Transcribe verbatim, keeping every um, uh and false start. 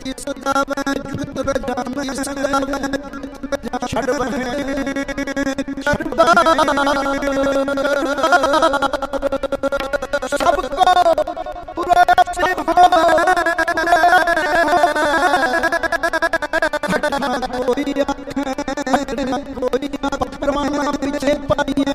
सदावे जुगत रजा में सदावे छड़वे छड़वा सबको पूरा से कोई आँख कोई आँख परमात्मा पीछे पाइए